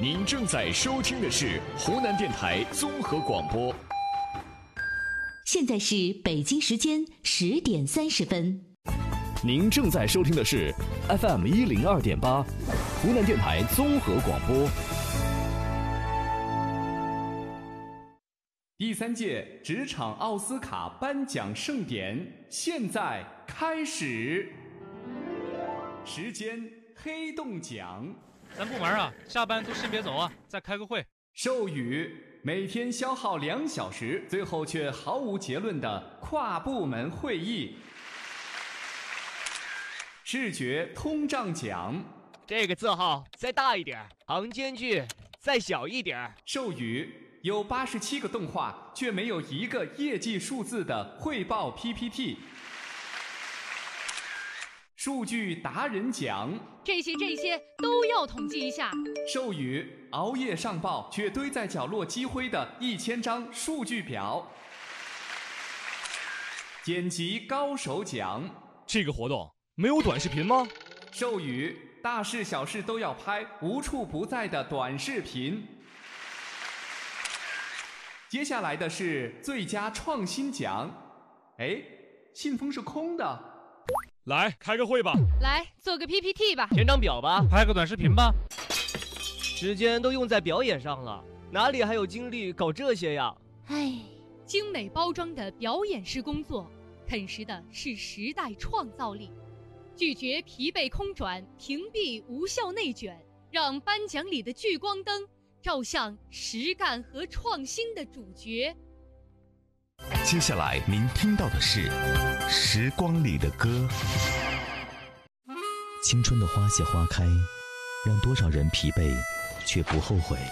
您正在收听的是湖南电台综合广播。 现在是北京时间10点30分。 您正在收听的是 FM 102.8，湖南电台综合广播。第3届职场奥斯卡颁奖盛典现在开始。时间：黑洞奖。 咱部门啊，下班都先别走啊，再开个会。 授予每天消耗2小时，最后却毫无结论的跨部门会议。视觉通胀奖。 这个字号再大一点，行间距再小一点。 授予有87个动画却没有一个业绩数字的汇报 PPT。数据达人奖。 这些都要统计一下。 授予熬夜上报却堆在角落积灰的1000张数据表。剪辑高手奖。 这个活动没有短视频吗？ 授予大事小事都要拍，无处不在的短视频。接下来的是最佳创新奖。哎，信封是空的。 来开个会吧， 来做个 PPT 吧， 填张表吧， 拍个短视频吧。 时间都用在表演上了，哪里还有精力搞这些呀？ 唉，精美包装的表演式工作，啃食的是时代创造力。拒绝疲惫空转，屏蔽无效内卷，让颁奖里的聚光灯照向实干和创新的主角。 接下来您听到的是《时光里的歌》。青春的花谢花开，让多少人疲惫却不后悔。